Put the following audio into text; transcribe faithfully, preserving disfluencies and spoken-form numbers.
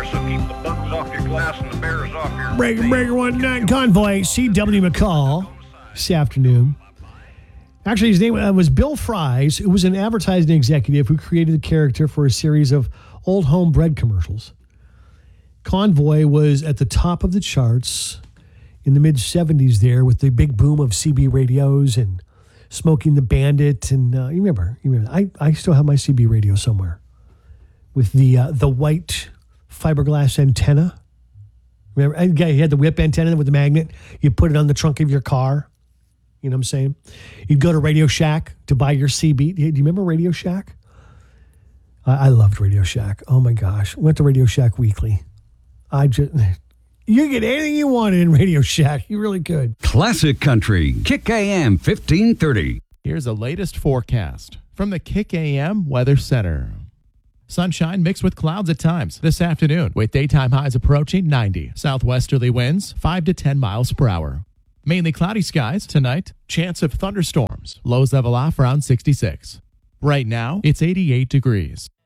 there, so keep the bugs off your glass and the bears off your... Breaker, breaker, one nine convoy, C W McCall, this afternoon. Actually, his name uh, was Bill Fries, who was an advertising executive who created the character for a series of Old Home bread commercials. Convoy was at the top of the charts in the mid-seventies there with the big boom of C B radios and Smoking the Bandit. And uh, you remember, you remember I, I still have my C B radio somewhere with the uh, the white fiberglass antenna. Remember, you had the whip antenna with the magnet. You put it on the trunk of your car. You know what I'm saying? You'd go to Radio Shack to buy your C B. Do you remember Radio Shack? I, I loved Radio Shack. Oh, my gosh. Went to Radio Shack weekly. I just... You get anything you wanted in Radio Shack. You really could. Classic Country, Kick A M fifteen thirty. Here's the latest forecast from the Kick A M Weather Center. Sunshine mixed with clouds at times this afternoon, with daytime highs approaching ninety. Southwesterly winds five to ten miles per hour. Mainly cloudy skies tonight. Chance of thunderstorms. Lows level off around sixty-six. Right now, it's eighty-eight degrees.